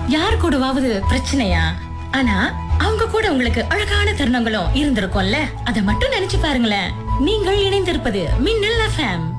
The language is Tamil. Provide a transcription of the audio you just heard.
யார் கூடவாவது பிரச்சனையா? ஆனா அவங்க கூட உங்களுக்கு அழகான தருணங்களும் இருந்திருக்கும்ல. அத மட்டும் நினைச்சு பாருங்களேன். நீங்கள் இணைந்திருப்பது மின்னல் FM.